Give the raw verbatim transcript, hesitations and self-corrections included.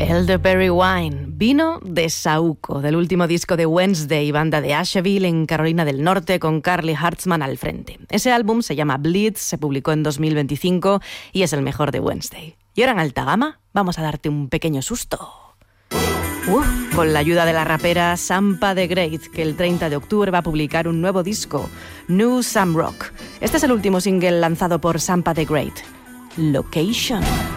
Elderberry Wine, vino de Saúco, del último disco de Wednesday, banda de Asheville en Carolina del Norte con Carly Hartzman al frente. Ese álbum se llama Bleed, se publicó en dos mil veinticinco y es el mejor de Wednesday. Y ahora en alta gama vamos a darte un pequeño susto. Uf, con la ayuda de la rapera Sampa the Great, que el treinta de octubre va a publicar un nuevo disco, New Sam Rock. Este es el último single lanzado por Sampa the Great, Location.